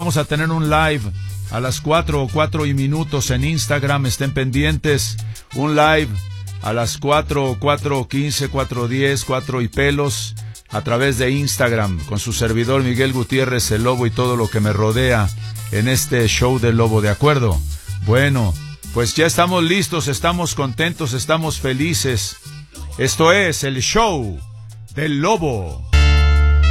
vamos a tener un live a las 4 o 4 y minutos en Instagram. Estén pendientes. Un live a las 4 o 4:15, 4:10, 4 y pelos, a través de Instagram, con su servidor Miguel Gutiérrez, el Lobo, y todo lo que me rodea en este show del Lobo, ¿de acuerdo? Bueno, pues ya estamos listos, estamos contentos, estamos felices. Esto es el show del Lobo.